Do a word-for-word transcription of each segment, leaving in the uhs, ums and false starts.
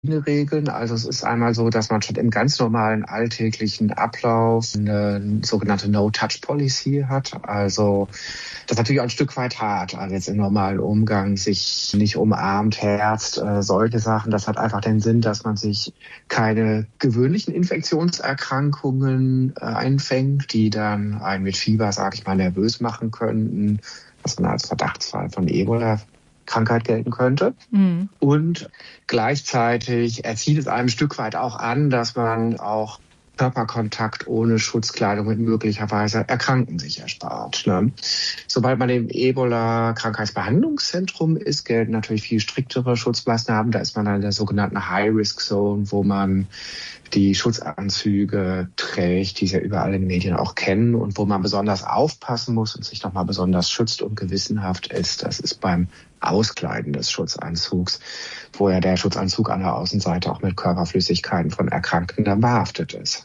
Regeln. Also es ist einmal so, dass man schon im ganz normalen alltäglichen Ablauf eine sogenannte No-Touch-Policy hat. Also das ist natürlich auch ein Stück weit hart, also jetzt im normalen Umgang sich nicht umarmt, herzt, äh, solche Sachen. Das hat einfach den Sinn, dass man sich keine gewöhnlichen Infektionserkrankungen äh, einfängt, die dann einen mit Fieber, sage ich mal, nervös machen könnten, was man als Verdachtsfall von Ebola Krankheit gelten könnte. Mhm. Und gleichzeitig erzieht es einem ein Stück weit auch an, dass man auch Körperkontakt ohne Schutzkleidung mit möglicherweise Erkrankten sich erspart. Ne? Sobald man im Ebola-Krankheitsbehandlungszentrum ist, gelten natürlich viel striktere Schutzmaßnahmen. Da ist man dann in der sogenannten High-Risk-Zone, wo man die Schutzanzüge trägt, die Sie ja überall in den Medien auch kennen und wo man besonders aufpassen muss und sich nochmal besonders schützt und gewissenhaft ist. Das ist beim Auskleiden des Schutzanzugs, wo ja der Schutzanzug an der Außenseite auch mit Körperflüssigkeiten von Erkrankten dann behaftet ist.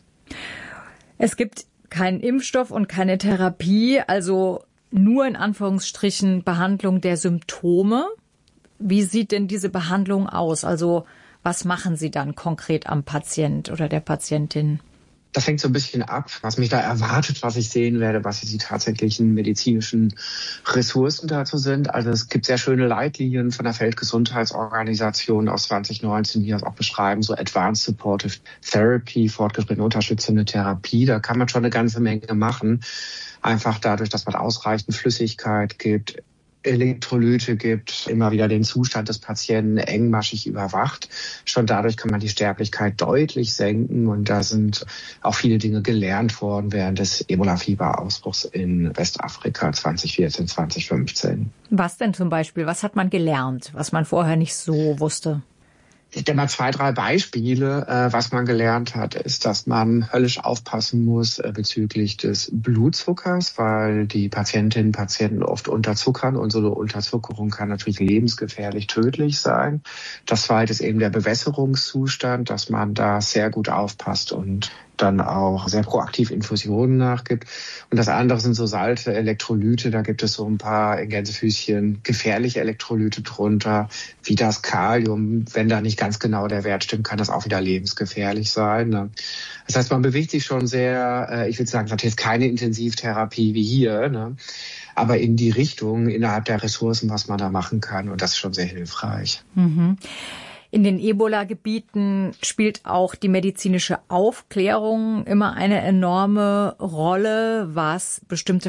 Es gibt keinen Impfstoff und keine Therapie, also nur in Anführungsstrichen Behandlung der Symptome. Wie sieht denn diese Behandlung aus? Also was machen Sie dann konkret am Patient oder der Patientin? Das hängt so ein bisschen ab, was mich da erwartet, was ich sehen werde, was die tatsächlichen medizinischen Ressourcen dazu sind. Also es gibt sehr schöne Leitlinien von der Weltgesundheitsorganisation aus zwanzig neunzehn, die das auch beschreiben, so Advanced Supportive Therapy, fortgeschrittene unterstützende Therapie. Da kann man schon eine ganze Menge machen. Einfach dadurch, dass man ausreichend Flüssigkeit gibt, Elektrolyte gibt, immer wieder den Zustand des Patienten engmaschig überwacht. Schon dadurch kann man die Sterblichkeit deutlich senken. Und da sind auch viele Dinge gelernt worden während des Ebola-Fieber-Ausbruchs in Westafrika zwanzig vierzehn, zwanzig fünfzehn. Was denn zum Beispiel? Was hat man gelernt, was man vorher nicht so wusste? Ich denke mal zwei, drei Beispiele. Äh, was man gelernt hat, ist, dass man höllisch aufpassen muss äh, bezüglich des Blutzuckers, weil die Patientinnen und Patienten oft unterzuckern und so eine Unterzuckerung kann natürlich lebensgefährlich tödlich sein. Das zweite ist eben der Bewässerungszustand, dass man da sehr gut aufpasst und dann auch sehr proaktiv Infusionen nachgibt. Und das andere sind so Salte, Elektrolyte. Da gibt es so ein paar in Gänsefüßchen gefährliche Elektrolyte drunter, wie das Kalium. Wenn da nicht ganz genau der Wert stimmt, kann das auch wieder lebensgefährlich sein. Ne? Das heißt, man bewegt sich schon sehr, ich würde sagen, natürlich keine Intensivtherapie wie hier, ne? Aber in die Richtung innerhalb der Ressourcen, was man da machen kann. Und das ist schon sehr hilfreich. Mhm. In den Ebola-Gebieten spielt auch die medizinische Aufklärung immer eine enorme Rolle, was bestimmte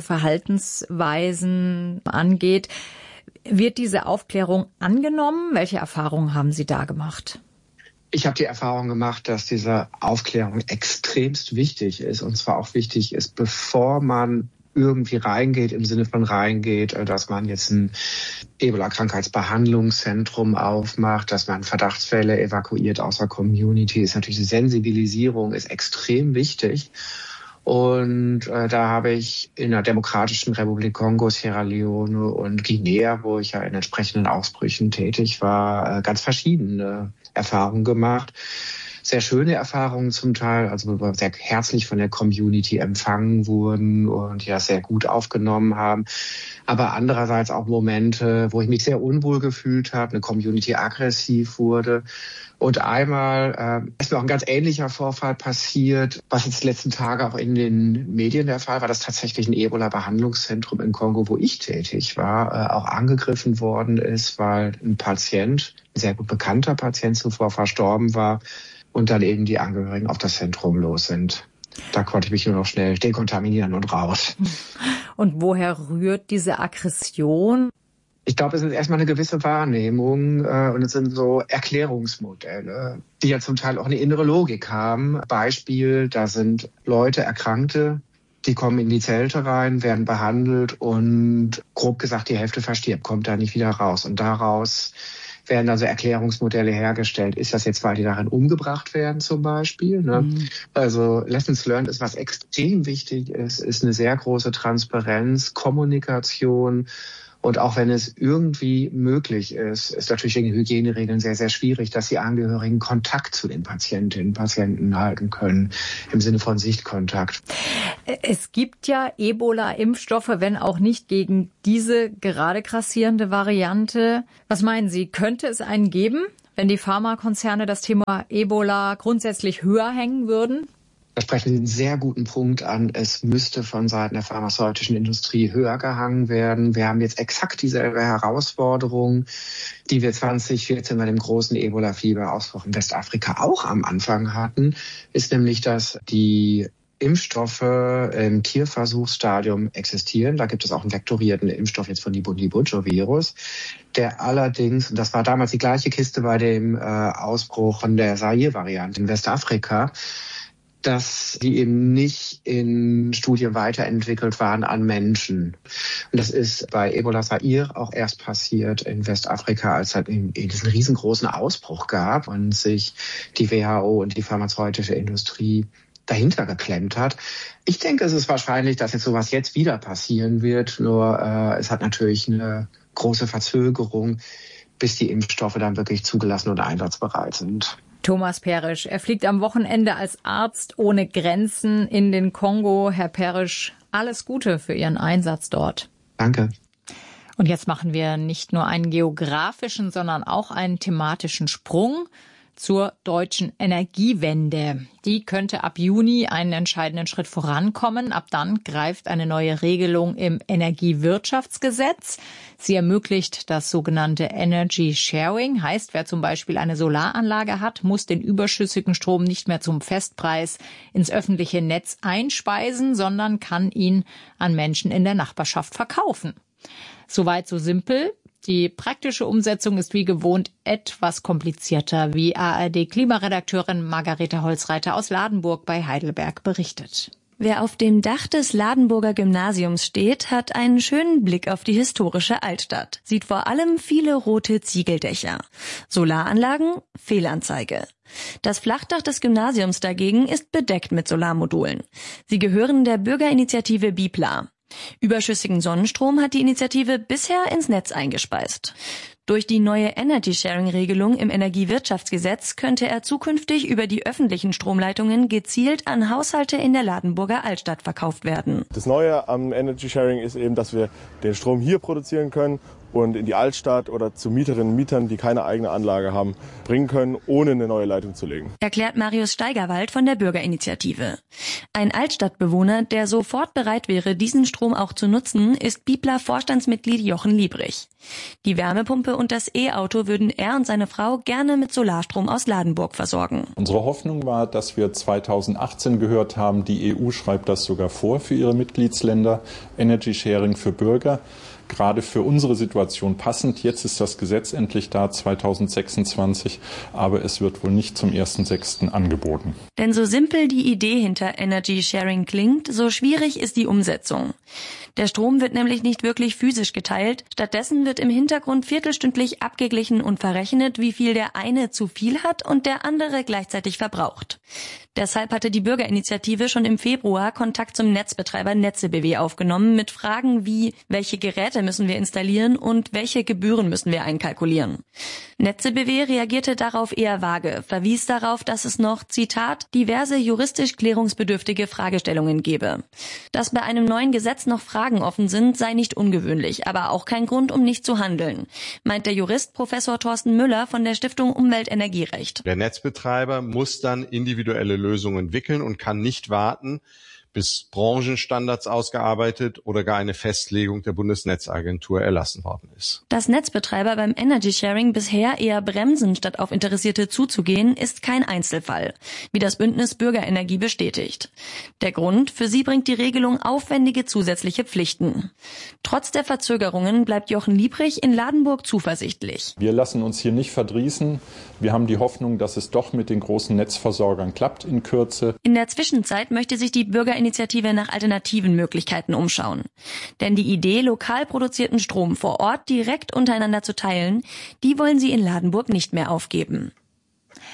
Verhaltensweisen angeht. Wird diese Aufklärung angenommen? Welche Erfahrungen haben Sie da gemacht? Ich habe die Erfahrung gemacht, dass diese Aufklärung extremst wichtig ist. Und zwar auch wichtig ist, bevor man irgendwie reingeht, im Sinne von reingeht, dass man jetzt ein Ebola-Krankheitsbehandlungszentrum aufmacht, dass man Verdachtsfälle evakuiert aus der Community, ist natürlich die Sensibilisierung ist extrem wichtig. Und äh, da habe ich in der Demokratischen Republik Kongo, Sierra Leone und Guinea, wo ich ja in entsprechenden Ausbrüchen tätig war, äh, ganz verschiedene Erfahrungen gemacht. Sehr schöne Erfahrungen zum Teil, also wo wir sehr herzlich von der Community empfangen wurden und ja sehr gut aufgenommen haben. Aber andererseits auch Momente, wo ich mich sehr unwohl gefühlt habe, eine Community aggressiv wurde. Und einmal äh, ist mir auch ein ganz ähnlicher Vorfall passiert, was jetzt die letzten Tage auch in den Medien der Fall war, dass tatsächlich ein Ebola-Behandlungszentrum in Kongo, wo ich tätig war, äh, auch angegriffen worden ist, weil ein Patient, ein sehr gut bekannter Patient zuvor verstorben war und dann eben die Angehörigen auf das Zentrum los sind. Da konnte ich mich nur noch schnell dekontaminieren und raus. Und woher rührt diese Aggression? Ich glaube, es ist erstmal eine gewisse Wahrnehmung äh, und es sind so Erklärungsmodelle, die ja zum Teil auch eine innere Logik haben. Beispiel, da sind Leute, Erkrankte, die kommen in die Zelte rein, werden behandelt und grob gesagt die Hälfte verstirbt, kommt da nicht wieder raus. Und daraus werden also Erklärungsmodelle hergestellt. Ist das jetzt, weil die darin umgebracht werden zum Beispiel? Ne? Mhm. Also Lessons Learned ist, was extrem wichtig ist, ist eine sehr große Transparenz, Kommunikation Und auch wenn es irgendwie möglich ist, ist natürlich wegen Hygieneregeln sehr, sehr schwierig, dass die Angehörigen Kontakt zu den Patientinnen und Patienten halten können, im Sinne von Sichtkontakt. Es gibt ja Ebola-Impfstoffe, wenn auch nicht gegen diese gerade grassierende Variante. Was meinen Sie, könnte es einen geben, wenn die Pharmakonzerne das Thema Ebola grundsätzlich höher hängen würden? Da sprechen Sie einen sehr guten Punkt an. Es müsste von Seiten der pharmazeutischen Industrie höher gehangen werden. Wir haben jetzt exakt dieselbe Herausforderung, die wir zwanzig vierzehn bei dem großen Ebola-Fieber-Ausbruch in Westafrika auch am Anfang hatten, ist nämlich, dass die Impfstoffe im Tierversuchsstadium existieren. Da gibt es auch einen vektorierten Impfstoff jetzt von Libunjo-Virus, der allerdings, und das war damals die gleiche Kiste bei dem äh, Ausbruch von der Zaire-Variante in Westafrika, dass die eben nicht in Studien weiterentwickelt waren an Menschen. Und das ist bei Ebola Zaire auch erst passiert in Westafrika, als es eben diesen riesengroßen Ausbruch gab und sich die W H O und die pharmazeutische Industrie dahinter geklemmt hat. Ich denke, es ist wahrscheinlich, dass jetzt sowas jetzt wieder passieren wird, nur äh, es hat natürlich eine große Verzögerung, bis die Impfstoffe dann wirklich zugelassen und einsatzbereit sind. Thomas Perisch, er fliegt am Wochenende als Arzt ohne Grenzen in den Kongo. Herr Perisch, alles Gute für Ihren Einsatz dort. Danke. Und jetzt machen wir nicht nur einen geografischen, sondern auch einen thematischen Sprung zur deutschen Energiewende. Die könnte ab Juni einen entscheidenden Schritt vorankommen. Ab dann greift eine neue Regelung im Energiewirtschaftsgesetz. Sie ermöglicht das sogenannte Energy Sharing. Heißt, wer zum Beispiel eine Solaranlage hat, muss den überschüssigen Strom nicht mehr zum Festpreis ins öffentliche Netz einspeisen, sondern kann ihn an Menschen in der Nachbarschaft verkaufen. Soweit so simpel. Die praktische Umsetzung ist wie gewohnt etwas komplizierter, wie A R D-Klimaredakteurin Margarete Holzreiter aus Ladenburg bei Heidelberg berichtet. Wer auf dem Dach des Ladenburger Gymnasiums steht, hat einen schönen Blick auf die historische Altstadt, sieht vor allem viele rote Ziegeldächer. Solaranlagen? Fehlanzeige. Das Flachdach des Gymnasiums dagegen ist bedeckt mit Solarmodulen. Sie gehören der Bürgerinitiative Bipla. Überschüssigen Sonnenstrom hat die Initiative bisher ins Netz eingespeist. Durch die neue Energy-Sharing-Regelung im Energiewirtschaftsgesetz könnte er zukünftig über die öffentlichen Stromleitungen gezielt an Haushalte in der Ladenburger Altstadt verkauft werden. Das Neue am Energy-Sharing ist eben, dass wir den Strom hier produzieren können und in die Altstadt oder zu Mieterinnen und Mietern, die keine eigene Anlage haben, bringen können, ohne eine neue Leitung zu legen. Erklärt Marius Steigerwald von der Bürgerinitiative. Ein Altstadtbewohner, der sofort bereit wäre, diesen Strom auch zu nutzen, ist Bipla-Vorstandsmitglied Jochen Liebrich. Die Wärmepumpe und das E-Auto würden er und seine Frau gerne mit Solarstrom aus Ladenburg versorgen. Unsere Hoffnung war, dass wir zweitausendachtzehn gehört haben, die E U schreibt das sogar vor für ihre Mitgliedsländer, Energy Sharing für Bürger. Gerade für unsere Situation passend. Jetzt ist das Gesetz endlich da, zweitausendsechsundzwanzig, aber es wird wohl nicht zum ersten sechsten angeboten. Denn so simpel die Idee hinter Energy Sharing klingt, so schwierig ist die Umsetzung. Der Strom wird nämlich nicht wirklich physisch geteilt, stattdessen wird im Hintergrund viertelstündlich abgeglichen und verrechnet, wie viel der eine zu viel hat und der andere gleichzeitig verbraucht. Deshalb hatte die Bürgerinitiative schon im Februar Kontakt zum Netzbetreiber Netze B W aufgenommen mit Fragen wie, welche Geräte müssen wir installieren und welche Gebühren müssen wir einkalkulieren. Netze B W reagierte darauf eher vage, verwies darauf, dass es noch, Zitat, diverse juristisch klärungsbedürftige Fragestellungen gebe. Dass bei einem neuen Gesetz noch Fragen offen sind, sei nicht ungewöhnlich, aber auch kein Grund, um nicht zu handeln, meint der Jurist Professor Thorsten Müller von der Stiftung Umwelt-Energierecht. Der Netzbetreiber muss dann individuelle Lösungen entwickeln und kann nicht warten, bis Branchenstandards ausgearbeitet oder gar eine Festlegung der Bundesnetzagentur erlassen worden ist. Dass Netzbetreiber beim Energy Sharing bisher eher bremsen, statt auf Interessierte zuzugehen, ist kein Einzelfall, wie das Bündnis Bürgerenergie bestätigt. Der Grund, für sie bringt die Regelung aufwendige zusätzliche Pflichten. Trotz der Verzögerungen bleibt Jochen Liebrich in Ladenburg zuversichtlich. Wir lassen uns hier nicht verdrießen. Wir haben die Hoffnung, dass es doch mit den großen Netzversorgern klappt in Kürze. In der Zwischenzeit möchte sich die Bürgerinitiative nach alternativen Möglichkeiten umschauen. Denn die Idee, lokal produzierten Strom vor Ort direkt untereinander zu teilen, die wollen sie in Ladenburg nicht mehr aufgeben.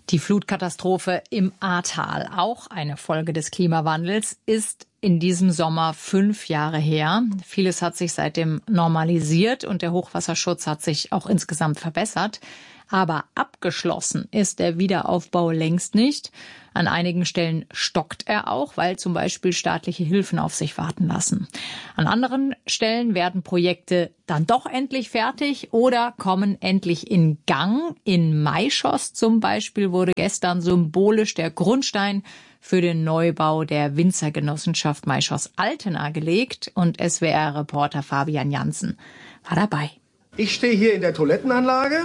Die Flutkatastrophe im Ahrtal, auch eine Folge des Klimawandels, ist in diesem Sommer fünf Jahre her. Vieles hat sich seitdem normalisiert und der Hochwasserschutz hat sich auch insgesamt verbessert. Aber abgeschlossen ist der Wiederaufbau längst nicht. An einigen Stellen stockt er auch, weil zum Beispiel staatliche Hilfen auf sich warten lassen. An anderen Stellen werden Projekte dann doch endlich fertig oder kommen endlich in Gang. In Maischoss zum Beispiel wurde gestern symbolisch der Grundstein für den Neubau der Winzergenossenschaft Maischoss-Altena gelegt und S W R-Reporter Fabian Janssen war dabei. Ich stehe hier in der Toilettenanlage.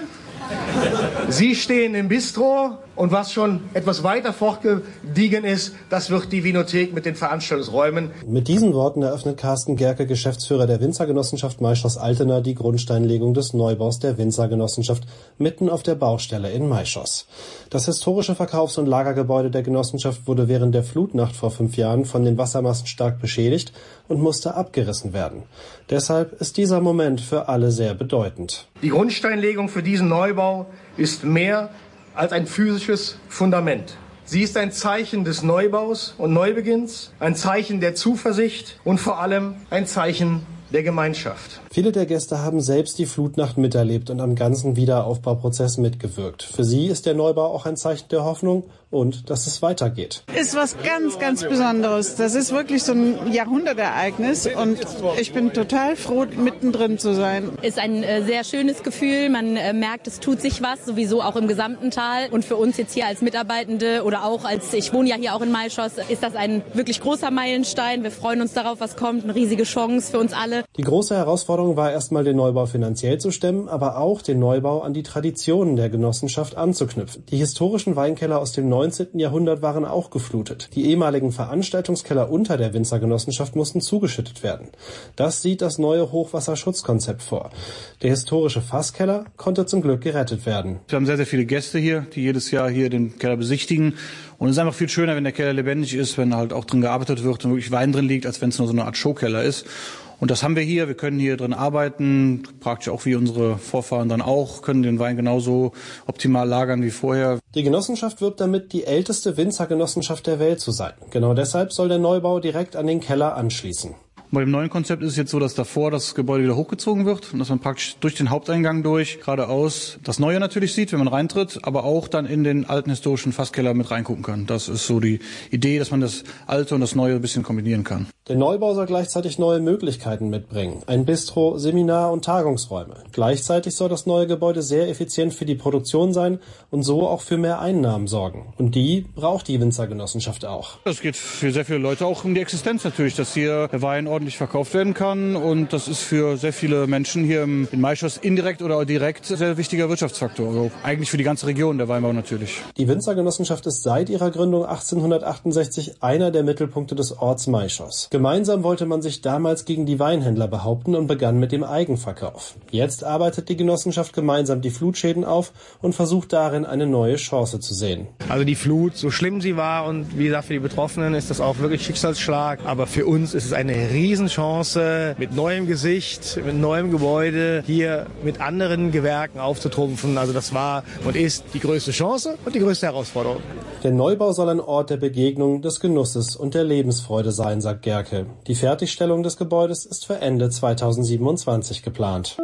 Sie stehen im Bistro und was schon etwas weiter fortgediegen ist, das wird die Vinothek mit den Veranstaltungsräumen. Mit diesen Worten eröffnet Carsten Gerke, Geschäftsführer der Winzergenossenschaft Maischoss-Altena, die Grundsteinlegung des Neubaus der Winzergenossenschaft mitten auf der Baustelle in Maischoss. Das historische Verkaufs- und Lagergebäude der Genossenschaft wurde während der Flutnacht vor fünf Jahren von den Wassermassen stark beschädigt und musste abgerissen werden. Deshalb ist dieser Moment für alle sehr bedeutend. Die Grundsteinlegung für diesen Neubau ist mehr als ein physisches Fundament. Sie ist ein Zeichen des Neubaus und Neubeginns, ein Zeichen der Zuversicht und vor allem ein Zeichen der Gemeinschaft. Viele der Gäste haben selbst die Flutnacht miterlebt und am ganzen Wiederaufbauprozess mitgewirkt. Für sie ist der Neubau auch ein Zeichen der Hoffnung und dass es weitergeht. Ist was ganz, ganz Besonderes. Das ist wirklich so ein Jahrhundertereignis und ich bin total froh, mittendrin zu sein. Ist ein äh, sehr schönes Gefühl. Man äh, merkt, es tut sich was, sowieso auch im gesamten Tal. Und für uns jetzt hier als Mitarbeitende oder auch als, ich wohne ja hier auch in Maischoss, ist das ein wirklich großer Meilenstein. Wir freuen uns darauf, was kommt. Eine riesige Chance für uns alle. Die große Herausforderung war erstmal, den Neubau finanziell zu stemmen, aber auch den Neubau an die Traditionen der Genossenschaft anzuknüpfen. Die historischen Weinkeller aus dem neunzehnten Jahrhundert waren auch geflutet. Die ehemaligen Veranstaltungskeller unter der Winzergenossenschaft mussten zugeschüttet werden. Das sieht das neue Hochwasserschutzkonzept vor. Der historische Fasskeller konnte zum Glück gerettet werden. Wir haben sehr, sehr viele Gäste hier, die jedes Jahr hier den Keller besichtigen. Und es ist einfach viel schöner, wenn der Keller lebendig ist, wenn halt auch drin gearbeitet wird und wirklich Wein drin liegt, als wenn es nur so eine Art Showkeller ist. Und das haben wir hier. Wir können hier drin arbeiten, praktisch auch wie unsere Vorfahren dann auch, können den Wein genauso optimal lagern wie vorher. Die Genossenschaft wirbt damit, die älteste Winzergenossenschaft der Welt zu sein. Genau deshalb soll der Neubau direkt an den Keller anschließen. Bei dem neuen Konzept ist es jetzt so, dass davor das Gebäude wieder hochgezogen wird und dass man praktisch durch den Haupteingang durch, geradeaus, das Neue natürlich sieht, wenn man reintritt, aber auch dann in den alten historischen Fasskeller mit reingucken kann. Das ist so die Idee, dass man das Alte und das Neue ein bisschen kombinieren kann. Der Neubau soll gleichzeitig neue Möglichkeiten mitbringen. Ein Bistro, Seminar- und Tagungsräume. Gleichzeitig soll das neue Gebäude sehr effizient für die Produktion sein und so auch für mehr Einnahmen sorgen. Und die braucht die Winzergenossenschaft auch. Es geht für sehr viele Leute auch um die Existenz natürlich, dass hier der Wein ordentlich verkauft werden kann. Und das ist für sehr viele Menschen hier in Maischoss indirekt oder direkt ein sehr wichtiger Wirtschaftsfaktor. Also eigentlich für die ganze Region, der Weinbau natürlich. Die Winzergenossenschaft ist seit ihrer Gründung achtzehnhundertachtundsechzig einer der Mittelpunkte des Orts Maischoss. Gemeinsam wollte man sich damals gegen die Weinhändler behaupten und begann mit dem Eigenverkauf. Jetzt arbeitet die Genossenschaft gemeinsam die Flutschäden auf und versucht darin eine neue Chance zu sehen. Also die Flut, so schlimm sie war und wie gesagt für die Betroffenen ist das auch wirklich Schicksalsschlag. Aber für uns ist es eine Riesenchance, mit neuem Gesicht, mit neuem Gebäude hier mit anderen Gewerken aufzutrumpfen. Also das war und ist die größte Chance und die größte Herausforderung. Der Neubau soll ein Ort der Begegnung, des Genusses und der Lebensfreude sein, sagt Gerke. Die Fertigstellung des Gebäudes ist für Ende zweitausendsiebenundzwanzig geplant.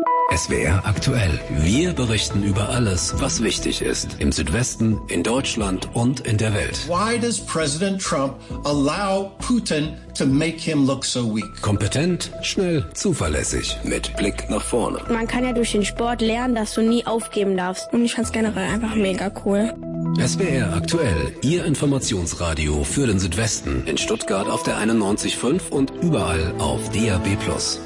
S W R aktuell. Wir berichten über alles, was wichtig ist. Im Südwesten, in Deutschland und in der Welt. Why does President Trump allow Putin to make him look so weak? Kompetent, schnell, zuverlässig, mit Blick nach vorne. Man kann ja durch den Sport lernen, dass du nie aufgeben darfst. Und ich fand's generell einfach mega cool. S W R aktuell, Ihr Informationsradio für den Südwesten. In Stuttgart auf der einundneunzig Komma fünf und überall auf D A B plus.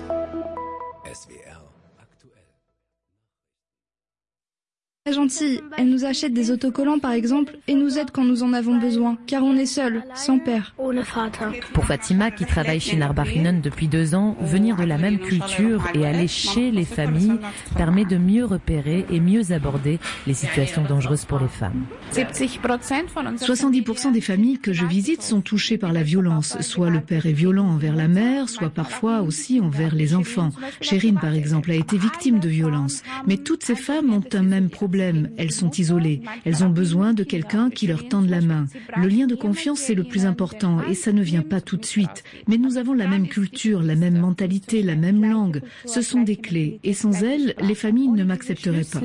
Très gentille, elle nous achète des autocollants par exemple et nous aide quand nous en avons besoin, car on est seul, sans père. Pour Fatima, qui travaille chez Narbachinen depuis deux ans, venir de la même culture et aller chez les familles permet de mieux repérer et mieux aborder les situations dangereuses pour les femmes. soixante-dix pour cent des familles que je visite sont touchées par la violence. Soit le père est violent envers la mère, soit parfois aussi envers les enfants. Chérine, par exemple, a été victime de violence. Mais toutes ces femmes ont un même problème. problème, elles sont isolées. Elles ont besoin de quelqu'un qui leur tende la main. Le lien de confiance, c'est le plus important et ça ne vient pas tout de suite. Mais nous avons la même culture, la même mentalité, la même langue. Ce sont des clés et sans elles, les familles ne m'accepteraient pas.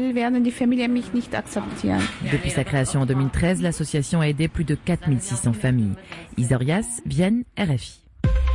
Depuis sa création en deux mille treize, l'association a aidé plus de quatre mille six cents familles. Isorias, Vienne, R F I.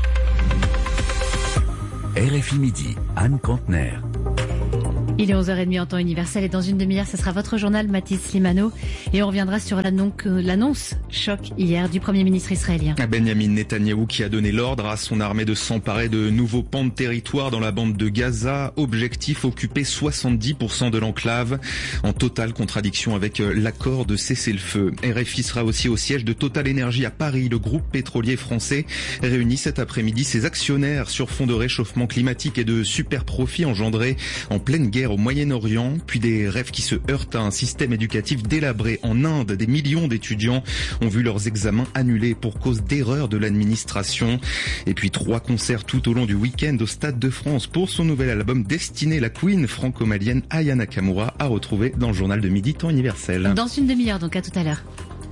R F I Midi, Anne Contener. Il est onze heures trente en temps universel et dans une demi-heure, ce sera votre journal, Mathis Slimano. Et on reviendra sur l'annonce choc hier du Premier ministre israélien. Benjamin Netanyahou qui a donné l'ordre à son armée de s'emparer de nouveaux pans de territoire dans la bande de Gaza. Objectif, occuper soixante-dix pour cent de l'enclave, en totale contradiction avec l'accord de cessez-le-feu. R F I sera aussi au siège de Total Énergie à Paris. Le groupe pétrolier français réunit cet après-midi ses actionnaires sur fond de réchauffement climatique et de super profits engendrés en pleine guerre au Moyen-Orient, puis des rêves qui se heurtent à un système éducatif délabré. En Inde, des millions d'étudiants ont vu leurs examens annulés pour cause d'erreurs de l'administration. Et puis trois concerts tout au long du week-end au Stade de France pour son nouvel album destiné la queen franco-malienne Aya Nakamura, à retrouver dans le journal de midi temps universel. Dans une demi-heure, donc à tout à l'heure.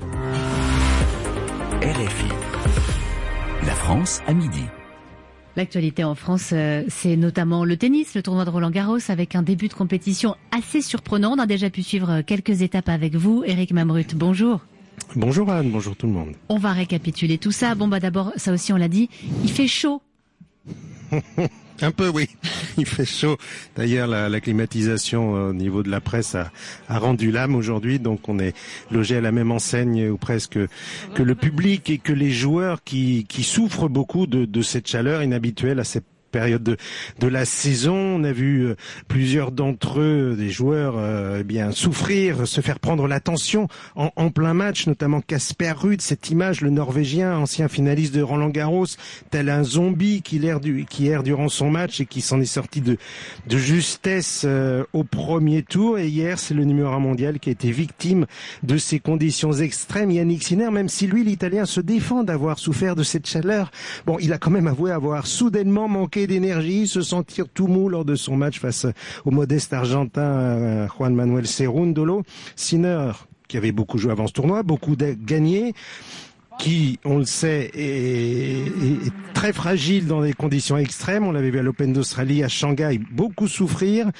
R F I. La France à midi. L'actualité en France, c'est notamment le tennis, le tournoi de Roland-Garros, avec un début de compétition assez surprenant. On a déjà pu suivre quelques étapes avec vous. Éric Mamrut, bonjour. Bonjour Anne, bonjour tout le monde. On va récapituler tout ça. Bon bah d'abord, ça aussi on l'a dit, il fait chaud. Un peu, oui. Il fait chaud. D'ailleurs, la, la climatisation au niveau de la presse a, a rendu l'âme aujourd'hui. Donc, on est logé à la même enseigne ou presque que le public et que les joueurs qui, qui souffrent beaucoup de, de cette chaleur inhabituelle à cette période de, de la saison. On a vu euh, plusieurs d'entre eux, des joueurs, euh, eh bien souffrir, se faire prendre la tension en, en plein match, notamment Casper Ruud, cette image, le Norvégien, ancien finaliste de Roland-Garros, tel un zombie qui erre, du, qui erre durant son match et qui s'en est sorti de, de justesse euh, au premier tour. Et hier, c'est le numéro un mondial qui a été victime de ces conditions extrêmes. Yannick Sinner, même si lui, l'Italien, se défend d'avoir souffert de cette chaleur, bon, il a quand même avoué avoir soudainement manqué d'énergie, se sentir tout mou lors de son match face au modeste Argentin Juan Manuel Cerúndolo. Sinner, qui avait beaucoup joué avant ce tournoi, beaucoup gagné, qui, on le sait, est, est très fragile dans des conditions extrêmes. On l'avait vu à l'Open d'Australie, à Shanghai, beaucoup souffrir.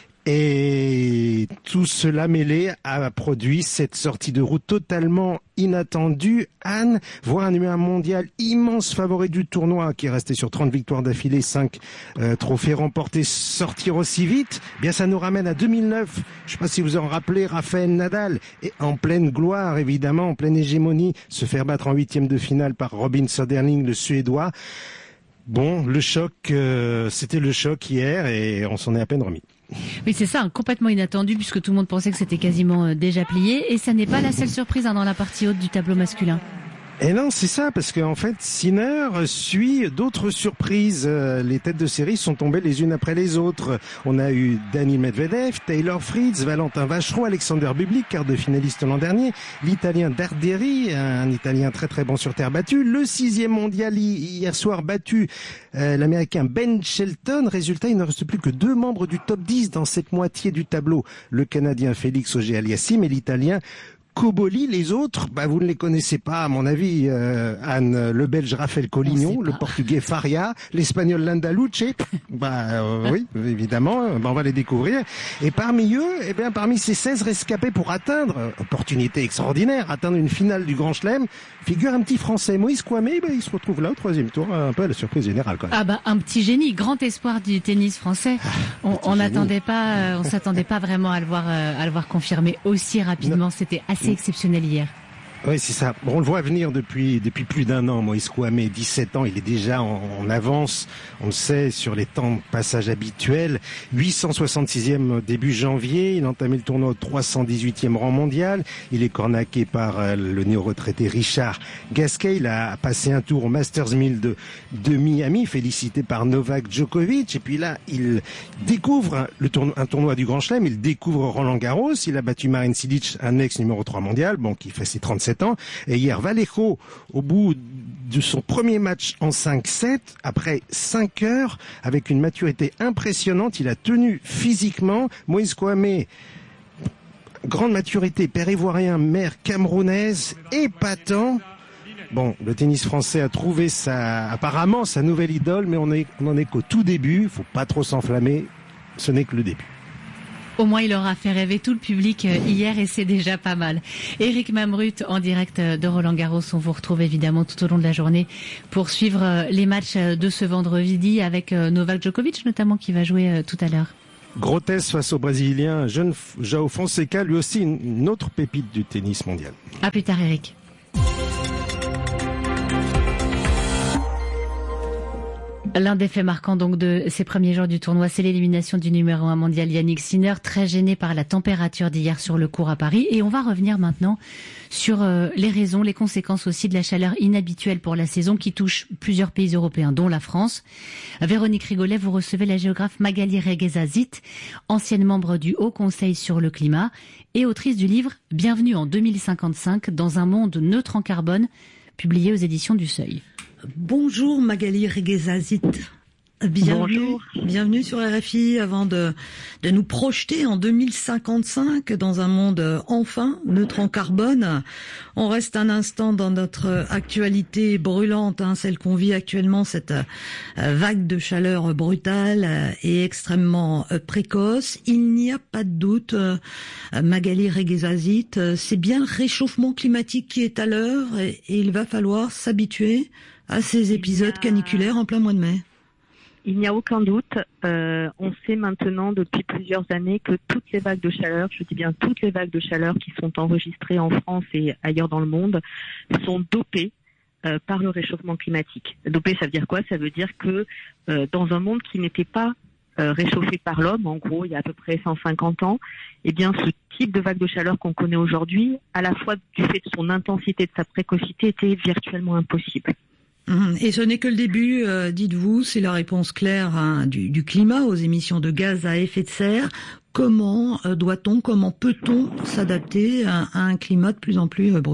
Et tout cela mêlé a produit cette sortie de route totalement inattendue. Anne, voir un numéro un mondial immense favori du tournoi qui est resté sur trente victoires d'affilée, cinq euh, trophées remportés, sortir aussi vite, eh bien ça nous ramène à deux mille neuf. Je ne sais pas si vous en rappelez, Rafael Nadal, et en pleine gloire évidemment, en pleine hégémonie, se faire battre en huitième de finale par Robin Söderling, le Suédois. Bon, le choc, euh, c'était le choc hier et on s'en est à peine remis. Oui, c'est ça, complètement inattendu puisque tout le monde pensait que c'était quasiment euh, déjà plié. Et ça n'est pas la seule surprise hein, dans la partie haute du tableau masculin. Et non, c'est ça, parce qu'en fait, Sinner suit d'autres surprises. Les têtes de série sont tombées les unes après les autres. On a eu Daniil Medvedev, Taylor Fritz, Valentin Vacheron, Alexander Bublik, quart de finaliste l'an dernier, l'Italien Darderi, un Italien très très bon sur terre battue, le sixième mondial hier soir battu, euh, l'Américain Ben Shelton. Résultat, il ne reste plus que deux membres du top dix dans cette moitié du tableau. Le Canadien Félix Auger-Aliassime et l'Italien Cobolli. Les autres, bah, vous ne les connaissez pas, à mon avis, euh, Anne. Le Belge Raphaël Collignon, le Portugais Faria, l'Espagnol Landaluce, bah, euh, oui, évidemment, bah, on va les découvrir. Et parmi eux, eh bien, parmi ces seize rescapés pour atteindre, opportunité extraordinaire, atteindre une finale du Grand Chelem, figure un petit Français, Moïse Kouamé, bah, il se retrouve là au troisième tour, un peu à la surprise générale, quand même. Ah bah, un petit génie, grand espoir du tennis français. On, on n'attendait pas, on s'attendait pas vraiment à le voir, à le voir confirmer aussi rapidement. C'était assez C'est exceptionnel hier. Oui, c'est ça. Bon, on le voit venir depuis depuis plus d'un an. Moïse Kouamé, dix-sept ans, il est déjà en, en avance, on le sait, sur les temps de passage habituels. huit cent soixante-sixième début janvier, il a entamé le tournoi au trois cent dix-huitième rang mondial. Il est cornaqué par euh, le néo-retraité Richard Gasquet. Il a passé un tour au Masters mille de, de Miami, félicité par Novak Djokovic. Et puis là, il découvre le tournoi, un tournoi du Grand Chelem. Il découvre Roland-Garros. Il a battu Marin Cilic, un ex numéro trois mondial, bon, qui fait ses trente-sept ans. Et hier, Vallejo, au bout de son premier match en cinq sept, après cinq heures, avec une maturité impressionnante, il a tenu physiquement. Moïse Kouamé grande maturité, père ivoirien, mère camerounaise, épatant. Bon, le tennis français a trouvé sa, apparemment sa nouvelle idole, mais on est, on en est qu'au tout début. Faut pas trop s'enflammer. Ce n'est que le début. Au moins, il aura fait rêver tout le public hier et c'est déjà pas mal. Éric Mamrut, en direct de Roland-Garros. On vous retrouve évidemment tout au long de la journée pour suivre les matchs de ce vendredi avec Novak Djokovic notamment qui va jouer tout à l'heure. Gros test face au Brésilien, jeune João Fonseca, lui aussi une autre pépite du tennis mondial. À plus tard, Éric. L'un des faits marquants donc de ces premiers jours du tournoi, c'est l'élimination du numéro un mondial Yannick Sinner, très gêné par la température d'hier sur le court à Paris. Et on va revenir maintenant sur euh, les raisons, les conséquences aussi de la chaleur inhabituelle pour la saison qui touche plusieurs pays européens, dont la France. Véronique Rigolet, vous recevez la géographe Magali Reguezazit, ancienne membre du Haut Conseil sur le climat et autrice du livre « Bienvenue en deux mille cinquante-cinq dans un monde neutre en carbone », publié aux éditions du Seuil. Bonjour Magali Reguezazit. Bienvenue, Bonjour. bienvenue sur R F I avant de, de nous projeter en deux mille cinquante-cinq dans un monde enfin neutre en carbone. On reste un instant dans notre actualité brûlante, hein, celle qu'on vit actuellement, cette euh, vague de chaleur brutale euh, et extrêmement euh, précoce. Il n'y a pas de doute, euh, Magali Reguezazit, euh, c'est bien le réchauffement climatique qui est à l'heure et, et il va falloir s'habituer à ces épisodes caniculaires en plein mois de mai. Il n'y a aucun doute. Euh, on sait maintenant depuis plusieurs années que toutes les vagues de chaleur, je dis bien toutes les vagues de chaleur qui sont enregistrées en France et ailleurs dans le monde, sont dopées euh, par le réchauffement climatique. Dopées, ça veut dire quoi? Ça veut dire que euh, dans un monde qui n'était pas euh, réchauffé par l'homme, en gros, il y a à peu près cent cinquante ans, eh bien, ce type de vague de chaleur qu'on connaît aujourd'hui, à la fois du fait de son intensité et de sa précocité, était virtuellement impossible. Et ce n'est que le début, euh, dites-vous, c'est la réponse claire hein, du, du climat aux émissions de gaz à effet de serre. Comment euh, doit-on, comment peut-on s'adapter à, à un climat de plus en plus euh, brûlant ?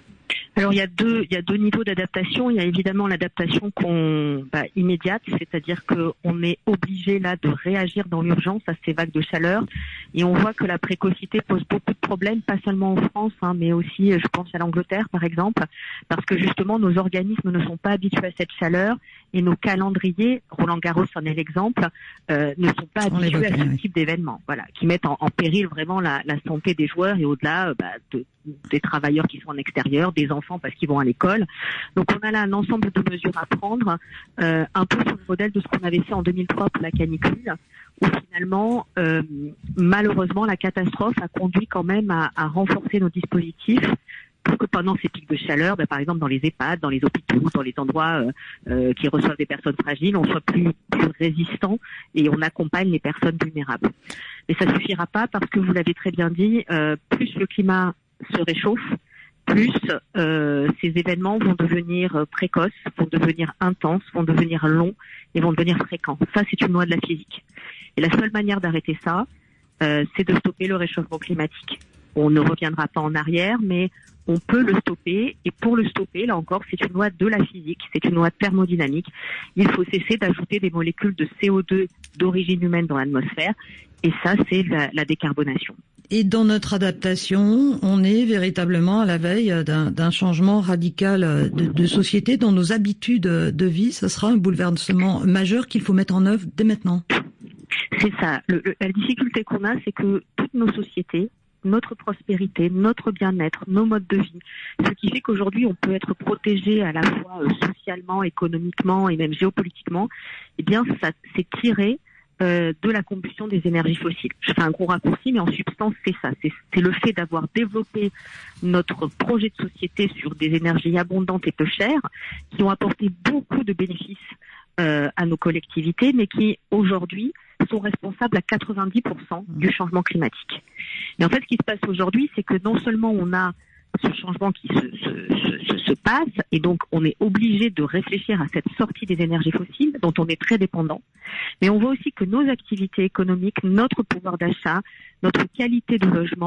Alors il y a deux, il y a deux niveaux d'adaptation. Il y a évidemment l'adaptation qu'on, bah, immédiate, c'est-à-dire qu'on est obligé là de réagir dans l'urgence à ces vagues de chaleur. Et on voit que la précocité pose beaucoup de problèmes, pas seulement en France, hein, mais aussi, je pense à l'Angleterre par exemple, parce que justement nos organismes ne sont pas habitués à cette chaleur et nos calendriers, Roland Garros en est l'exemple, euh, ne sont pas On habitués à ce oui. type d'événements, voilà, qui mettent en, en péril vraiment la, la santé des joueurs et au-delà, euh, bah, de, des travailleurs qui sont en extérieur, des enfants parce qu'ils vont à l'école. Donc on a là un ensemble de mesures à prendre, euh, un peu sur le modèle de ce qu'on avait fait en deux mille trois pour la canicule, où finalement, euh, malheureusement, la catastrophe a conduit quand même à, à renforcer nos dispositifs pour que pendant ces pics de chaleur, ben, par exemple dans les EHPAD, dans les hôpitaux, dans les endroits euh, euh, qui reçoivent des personnes fragiles, on soit plus, plus résistant et on accompagne les personnes vulnérables. Mais ça suffira pas parce que vous l'avez très bien dit, euh, plus le climat se réchauffe, plus euh, ces événements vont devenir précoces, vont devenir intenses, vont devenir longs et vont devenir fréquents. Ça, c'est une loi de la physique. Et la seule manière d'arrêter ça, euh, c'est de stopper le réchauffement climatique. On ne reviendra pas en arrière, mais on peut le stopper. Et pour le stopper, là encore, c'est une loi de la physique, c'est une loi thermodynamique. Il faut cesser d'ajouter des molécules de C O deux d'origine humaine dans l'atmosphère. Et ça, c'est la, la décarbonation. Et dans notre adaptation, on est véritablement à la veille d'un, d'un changement radical de, de société dans nos habitudes de vie. Ce sera un bouleversement majeur qu'il faut mettre en œuvre dès maintenant. C'est ça. Le, le, la difficulté qu'on a, c'est que toutes nos sociétés, notre prospérité, notre bien-être, nos modes de vie, ce qui fait qu'aujourd'hui on peut être protégé à la fois euh, socialement, économiquement et même géopolitiquement, eh bien ça c'est tiré euh, de la combustion des énergies fossiles. Je fais un gros raccourci, mais en substance c'est ça, c'est, c'est le fait d'avoir développé notre projet de société sur des énergies abondantes et peu chères, qui ont apporté beaucoup de bénéfices euh, à nos collectivités, mais qui aujourd'hui sont responsables à quatre-vingt-dix pour cent du changement climatique. Et en fait, ce qui se passe aujourd'hui, c'est que non seulement on a ce changement qui se, se, se, se passe, et donc on est obligé de réfléchir à cette sortie des énergies fossiles, dont on est très dépendant, mais on voit aussi que nos activités économiques, notre pouvoir d'achat, notre qualité de logement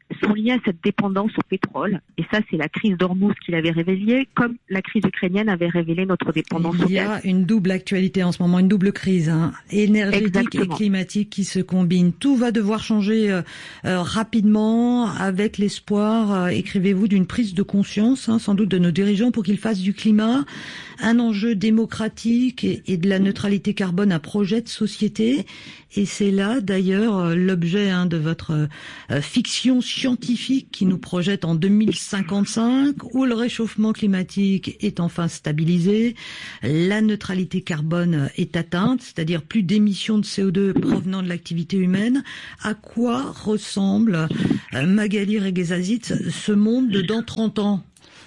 sont liées à cette dépendance au pétrole. Et ça, c'est la crise d'Ormuz qui l'avait révélé, comme la crise ukrainienne avait révélé notre dépendance au gaz. Il y a une double actualité en ce moment, une double crise hein, énergétique Exactement. et climatique qui se combinent. Tout va devoir changer euh, euh, rapidement avec l'espoir, euh, écrivez-vous, d'une prise de conscience, hein, sans doute de nos dirigeants, pour qu'ils fassent du climat un enjeu démocratique et, et de la neutralité carbone un projet de société. Et c'est là d'ailleurs l'objet hein, de votre euh, fiction scientifique qui nous projette en deux mille cinquante-cinq, où le réchauffement climatique est enfin stabilisé, la neutralité carbone est atteinte, c'est-à-dire plus d'émissions de C O deux provenant de l'activité humaine. À quoi ressemble euh, Magali Reguezazit, ce monde de dans trente ans?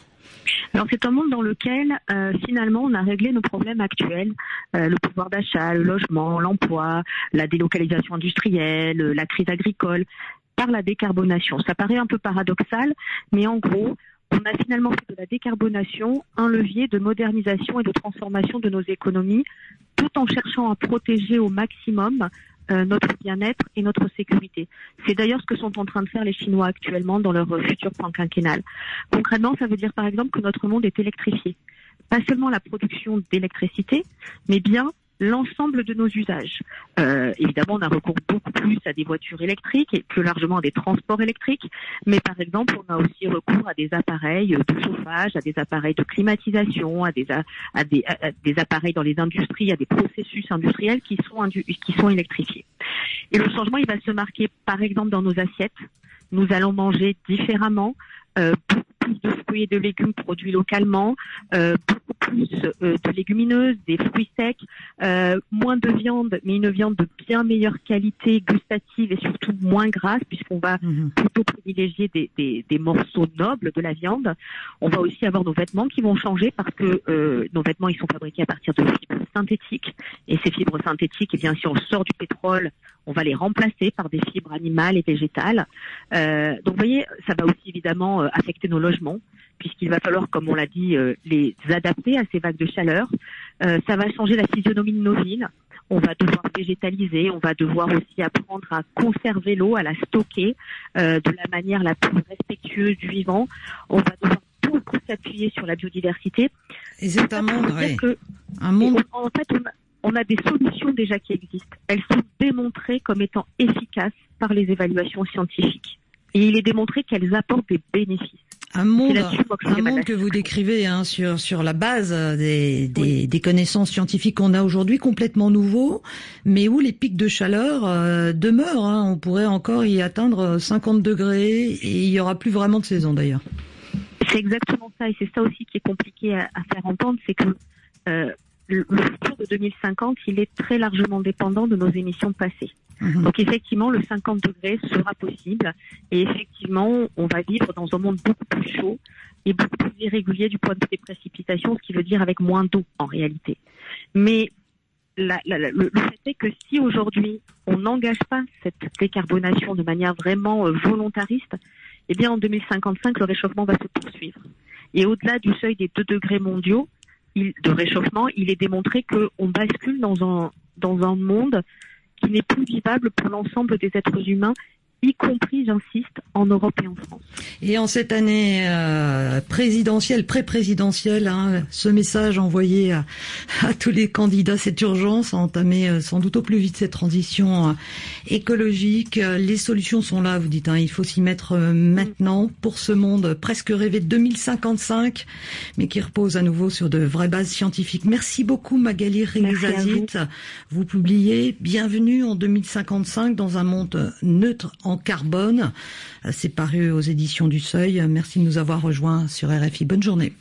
Alors c'est un monde dans lequel euh, finalement on a réglé nos problèmes actuels, euh, le pouvoir d'achat, le logement, l'emploi, la délocalisation industrielle, la crise agricole, par la décarbonation. Ça paraît un peu paradoxal, mais en gros, on a finalement fait de la décarbonation un levier de modernisation et de transformation de nos économies, tout en cherchant à protéger au maximum Euh, notre bien-être et notre sécurité. C'est d'ailleurs ce que sont en train de faire les Chinois actuellement dans leur euh, futur plan quinquennal. Concrètement, ça veut dire par exemple que notre monde est électrifié. Pas seulement la production d'électricité, mais bien l'ensemble de nos usages. Euh, évidemment, on a recours beaucoup plus à des voitures électriques et plus largement à des transports électriques, mais par exemple, on a aussi recours à des appareils de chauffage, à des appareils de climatisation, à des, à, à des, à, à des appareils dans les industries, à des processus industriels qui sont, qui sont électrifiés. Et le changement, il va se marquer, par exemple, dans nos assiettes. Nous allons manger différemment, euh, beaucoup plus de fruits et de légumes produits localement, euh, beaucoup plus euh, de légumineuses, des fruits secs, euh, moins de viande, mais une viande de bien meilleure qualité gustative et surtout moins grasse, puisqu'on va mmh. plutôt privilégier des, des, des morceaux nobles de la viande. On va aussi avoir nos vêtements qui vont changer parce que euh, nos vêtements ils sont fabriqués à partir de fibres synthétiques. Et ces fibres synthétiques, eh bien, si on sort du pétrole, on va les remplacer par des fibres animales et végétales. Euh, donc, vous voyez, ça va aussi évidemment euh, affecter nos logements, puisqu'il va falloir, comme on l'a dit, euh, les adapter à ces vagues de chaleur. Euh, ça va changer la physionomie de nos villes. On va devoir végétaliser, on va devoir aussi apprendre à conserver l'eau, à la stocker euh, de la manière la plus respectueuse du vivant. On va devoir beaucoup s'appuyer sur la biodiversité. Et c'est un monde, oui. Que, un monde... On, en fait, on a, on a des solutions déjà qui existent. Elles sont démontrées comme étant efficaces par les évaluations scientifiques. Et il est démontré qu'elles apportent des bénéfices. Un monde, un monde que vous décrivez hein, sur sur la base des des, oui. des connaissances scientifiques qu'on a aujourd'hui, complètement nouveau, mais où les pics de chaleur euh, demeurent. Hein. On pourrait encore y atteindre cinquante degrés et il y aura plus vraiment de saison d'ailleurs. C'est exactement ça, et c'est ça aussi qui est compliqué à, à faire entendre, c'est que euh, le, le futur de deux mille cinquante, il est très largement dépendant de nos émissions passées. Mmh. Donc effectivement, le cinquante degrés sera possible et effectivement, on va vivre dans un monde beaucoup plus chaud et beaucoup plus irrégulier du point de vue des précipitations, ce qui veut dire avec moins d'eau en réalité. Mais la, la, la, le, le fait est que si aujourd'hui on n'engage pas cette décarbonation de manière vraiment euh, volontariste, eh bien en deux mille cinquante-cinq, le réchauffement va se poursuivre. Et au-delà du seuil des deux degrés mondiaux il, de réchauffement, il est démontré qu'on bascule dans un, dans un monde qui n'est plus vivable pour l'ensemble des êtres humains, y compris, j'insiste, en Europe et en France. Et en cette année euh, présidentielle, pré-présidentielle, hein, ce message envoyé à, à tous les candidats, cette urgence à entamer euh, sans doute au plus vite cette transition euh, écologique. Les solutions sont là, vous dites, hein, il faut s'y mettre euh, maintenant pour ce monde presque rêvé de deux mille cinquante-cinq, mais qui repose à nouveau sur de vraies bases scientifiques. Merci beaucoup Magali Reguezazit. Vous. vous publiez Bienvenue en deux mille cinquante-cinq dans un monde neutre en carbone. C'est paru aux éditions du Seuil. Merci de nous avoir rejoints sur R F I. Bonne journée.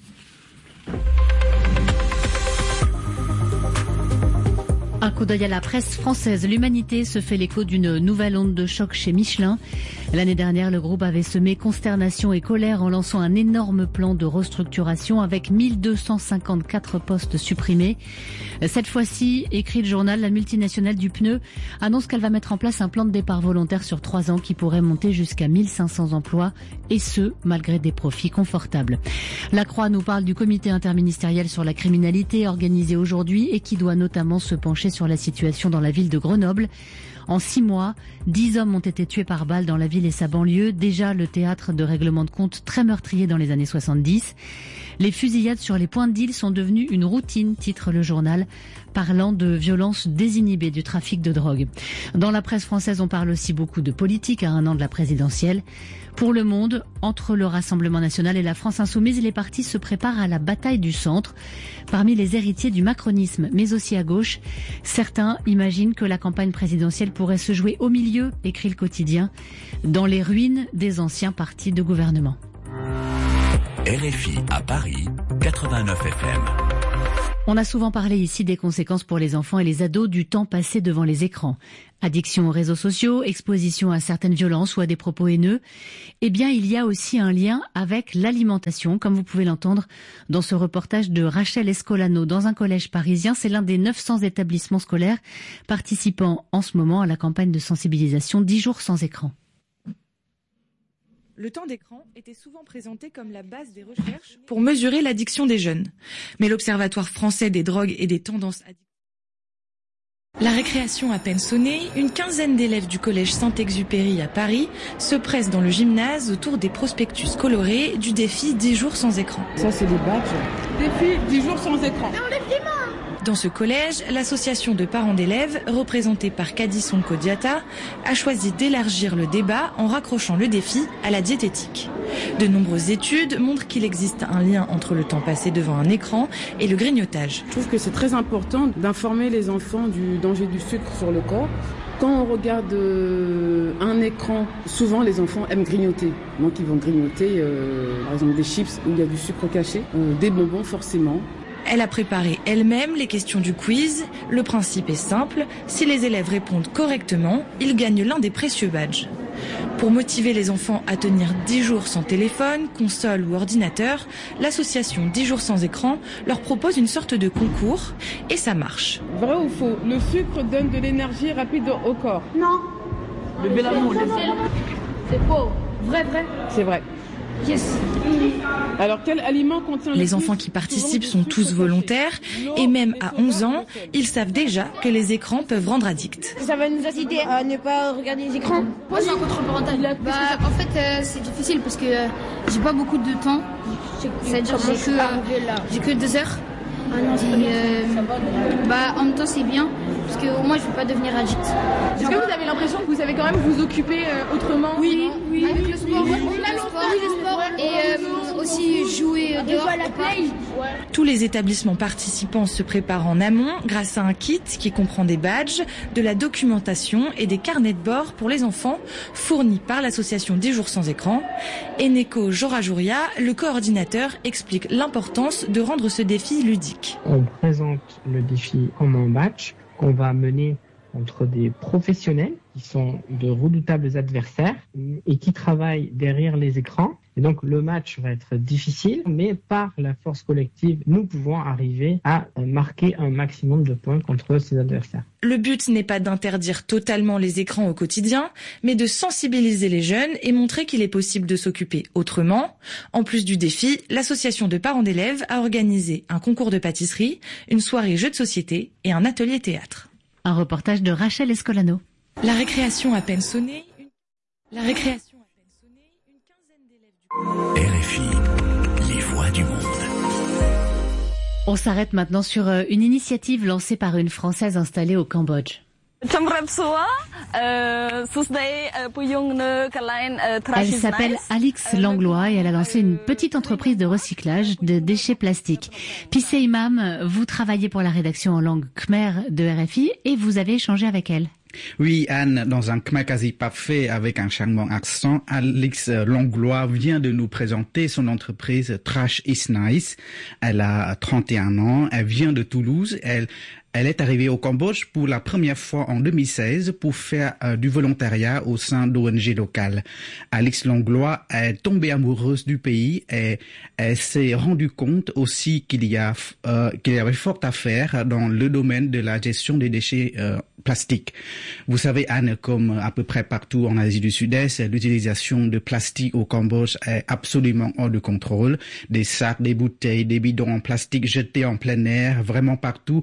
Un coup d'œil à la presse française. L'Humanité se fait l'écho d'une nouvelle onde de choc chez Michelin. L'année dernière, le groupe avait semé consternation et colère en lançant un énorme plan de restructuration avec mille deux cent cinquante-quatre postes supprimés. Cette fois-ci, écrit le journal, la multinationale du pneu annonce qu'elle va mettre en place un plan de départ volontaire sur trois ans qui pourrait monter jusqu'à mille cinq cents emplois, et ce, malgré des profits confortables. La Croix nous parle du comité interministériel sur la criminalité organisé aujourd'hui et qui doit notamment se pencher sur sur la situation dans la ville de Grenoble. En six mois, dix hommes ont été tués par balle dans la ville et sa banlieue, déjà le théâtre de règlements de compte très meurtrier dans les années soixante-dix. Les fusillades sur les points de deal sont devenues une routine, titre le journal, parlant de violences désinhibées du trafic de drogue. Dans la presse française, on parle aussi beaucoup de politique à un an de la présidentielle. Pour Le Monde, entre le Rassemblement national et la France insoumise, les partis se préparent à la bataille du centre. Parmi les héritiers du macronisme, mais aussi à gauche, certains imaginent que la campagne présidentielle pourrait se jouer au milieu, écrit le quotidien, dans les ruines des anciens partis de gouvernement. R F I à Paris, quatre-vingt-neuf F M. On a souvent parlé ici des conséquences pour les enfants et les ados du temps passé devant les écrans. Addiction aux réseaux sociaux, exposition à certaines violences ou à des propos haineux. Eh bien, il y a aussi un lien avec l'alimentation, comme vous pouvez l'entendre dans ce reportage de Rachel Escolano dans un collège parisien. C'est l'un des neuf cents établissements scolaires participant en ce moment à la campagne de sensibilisation dix jours sans écran. Le temps d'écran était souvent présenté comme la base des recherches pour mesurer l'addiction des jeunes. Mais l'Observatoire français des drogues et des tendances addictives... La récréation à peine sonnée, une quinzaine d'élèves du collège Saint-Exupéry à Paris se pressent dans le gymnase autour des prospectus colorés du défi dix jours sans écran. Ça, c'est des badges. Défi dix jours sans écran. Dans ce collège, l'association de parents d'élèves, représentée par Kadi Sonko-Diatta, a choisi d'élargir le débat en raccrochant le défi à la diététique. De nombreuses études montrent qu'il existe un lien entre le temps passé devant un écran et le grignotage. Je trouve que c'est très important d'informer les enfants du danger du sucre sur le corps. Quand on regarde euh, un écran, souvent les enfants aiment grignoter. Donc ils vont grignoter euh, par exemple des chips où il y a du sucre caché, euh, des bonbons forcément. Elle a préparé elle-même les questions du quiz. Le principe est simple, si les élèves répondent correctement, ils gagnent l'un des précieux badges. Pour motiver les enfants à tenir dix jours sans téléphone, console ou ordinateur, l'association dix jours sans écran leur propose une sorte de concours et ça marche. Vrai ou faux? Le sucre donne de l'énergie rapide au corps? Non. Le bélamou, c'est faux. Vrai, vrai. C'est vrai. Yes. Alors, quel aliment contient Les enfants qui participent sont tous volontaires et même à onze ans, ils savent déjà que les écrans peuvent rendre addicts. Ça va nous inciter à ne pas regarder les écrans. Moi, j'ai un contrôle parental. Bah, en fait, euh, c'est difficile parce que euh, j'ai pas beaucoup de temps. C'est-à-dire que j'ai que, euh, j'ai que deux heures. Ah non, et, euh, bah, en même temps, c'est bien parce qu'au moins, je ne vais pas devenir addict. Est-ce que vous avez l'impression que vous savez quand même vous occuper euh, autrement? Oui, oui. Avec le sport, oui, le sport, oui, le sport et euh, aussi jouer dehors. La play. Tous les établissements participants se préparent en amont grâce à un kit qui comprend des badges, de la documentation et des carnets de bord pour les enfants fournis par l'association dix jours sans écran. Eneko Jorajouria, le coordinateur, explique l'importance de rendre ce défi ludique. On présente le défi comme un match qu'on va mener entre des professionnels qui sont de redoutables adversaires et qui travaillent derrière les écrans. Et donc le match va être difficile, mais par la force collective, nous pouvons arriver à marquer un maximum de points contre ces adversaires. Le but n'est pas d'interdire totalement les écrans au quotidien, mais de sensibiliser les jeunes et montrer qu'il est possible de s'occuper autrement. En plus du défi, l'association de parents d'élèves a organisé un concours de pâtisserie, une soirée jeux de société et un atelier théâtre. Un reportage de Rachel Escolano. La récréation à peine sonnée, une... la récréation à peine sonnée, une quinzaine d'élèves du... R F I, les voix du monde. On s'arrête maintenant sur une initiative lancée par une Française installée au Cambodge. Elle s'appelle Alix Langlois et elle a lancé une petite entreprise de recyclage de déchets plastiques. Pissé Imam, vous travaillez pour la rédaction en langue khmer de R F I et vous avez échangé avec elle. Oui, Anne, dans un khmer quasi parfait avec un charmant accent, Alix Langlois vient de nous présenter son entreprise Trash is Nice. Elle a trente et un ans, elle vient de Toulouse, elle Elle est arrivée au Cambodge pour la première fois en deux mille seize pour faire euh, du volontariat au sein d'O N G locales. Alix Langlois est tombée amoureuse du pays et elle s'est rendue compte aussi qu'il y a euh, qu'il y avait fort à faire dans le domaine de la gestion des déchets euh, plastiques. Vous savez, Anne, comme à peu près partout en Asie du Sud-Est, l'utilisation de plastique au Cambodge est absolument hors de contrôle. Des sacs, des bouteilles, des bidons en plastique jetés en plein air, vraiment partout.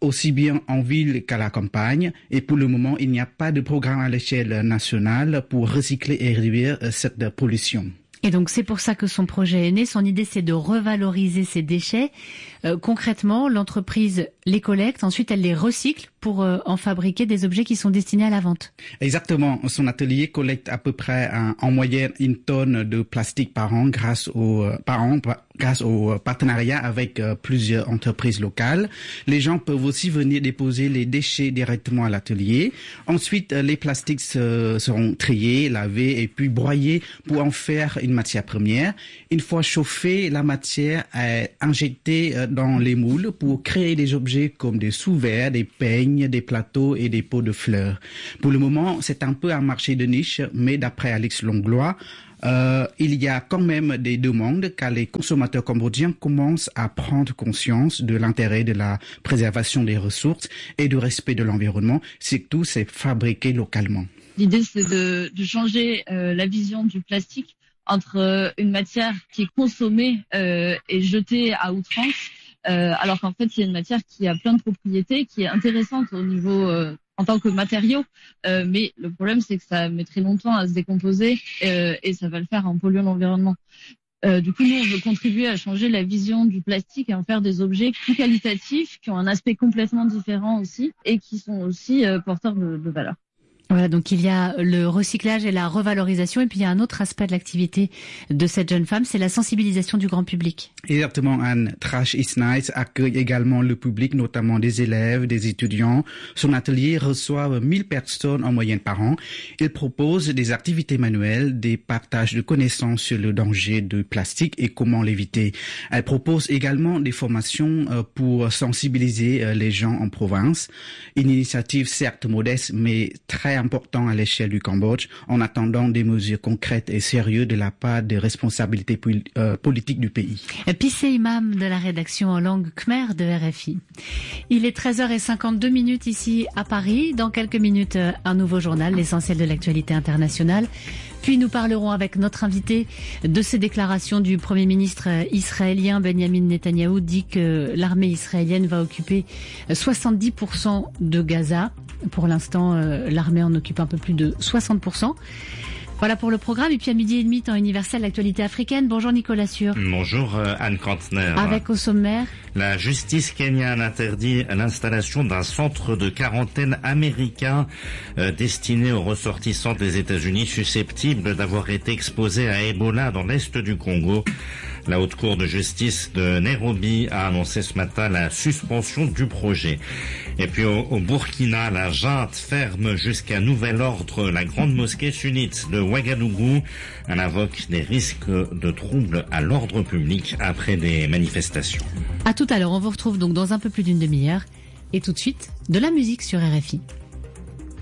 aussi bien en ville qu'à la campagne. Et pour le moment, il n'y a pas de programme à l'échelle nationale pour recycler et réduire cette pollution. Et donc c'est pour ça que son projet est né. Son idée, c'est de revaloriser ces déchets. Euh, concrètement, l'entreprise les collecte, ensuite elle les recycle pour euh, en fabriquer des objets qui sont destinés à la vente. Exactement. Son atelier collecte à peu près un, en moyenne une tonne de plastique par an grâce au euh, par an grâce au partenariat avec euh, plusieurs entreprises locales. Les gens peuvent aussi venir déposer les déchets directement à l'atelier. Ensuite, euh, les plastiques se, seront triés, lavés et puis broyés pour en faire une matière première. Une fois chauffée, la matière est injectée euh, dans les moules pour créer des objets comme des sous-verres, des peignes, des plateaux et des pots de fleurs. Pour le moment, c'est un peu un marché de niche, mais d'après Alex Longlois, Euh, il y a quand même des demandes car les consommateurs cambodgiens commencent à prendre conscience de l'intérêt de la préservation des ressources et du respect de l'environnement, surtout c'est fabriqué localement. L'idée c'est de, de changer euh, la vision du plastique entre euh, une matière qui est consommée euh, et jetée à outrance, euh, alors qu'en fait c'est une matière qui a plein de propriétés, qui est intéressante au niveau euh, en tant que matériau, euh, mais le problème c'est que ça met très longtemps à se décomposer euh, et ça va le faire en polluant l'environnement. Euh, du coup, nous, on veut contribuer à changer la vision du plastique et en faire des objets plus qualitatifs, qui ont un aspect complètement différent aussi et qui sont aussi euh, porteurs de, de valeur. Voilà, donc il y a le recyclage et la revalorisation, et puis il y a un autre aspect de l'activité de cette jeune femme, c'est la sensibilisation du grand public. Exactement, Anne. Trash is Nice accueille également le public, notamment des élèves, des étudiants. Son atelier reçoit mille personnes en moyenne par an. Il propose des activités manuelles, des partages de connaissances sur le danger du plastique et comment l'éviter. Elle propose également des formations pour sensibiliser les gens en province. Une initiative certes modeste, mais très important à l'échelle du Cambodge, en attendant des mesures concrètes et sérieuses de la part des responsabilités euh, politiques du pays. Pissé Imam de la rédaction en langue khmer de R F I. Il est treize heures cinquante-deux minutes ici à Paris. Dans quelques minutes, un nouveau journal, l'essentiel de l'actualité internationale. Puis nous parlerons avec notre invité de ces déclarations du Premier ministre israélien Benjamin Netanyahou, dit que l'armée israélienne va occuper soixante-dix pour cent de Gaza. Pour l'instant, euh, l'armée en occupe un peu plus de soixante pour cent. Voilà pour le programme. Et puis à midi et demi, temps universel, l'actualité africaine. Bonjour Nicolas Sûr. Bonjour euh, Anne Kantner. Avec au sommaire. La justice kenyane interdit l'installation d'un centre de quarantaine américain euh, destiné aux ressortissants des États-Unis susceptibles d'avoir été exposés à Ebola dans l'est du Congo. La Haute Cour de justice de Nairobi a annoncé ce matin la suspension du projet. Et puis au, au Burkina, la junte ferme jusqu'à nouvel ordre la grande mosquée sunnite de Ouagadougou. Elle invoque des risques de troubles à l'ordre public après des manifestations. À tout à l'heure, on vous retrouve donc dans un peu plus d'une demi-heure. Et tout de suite, de la musique sur R F I.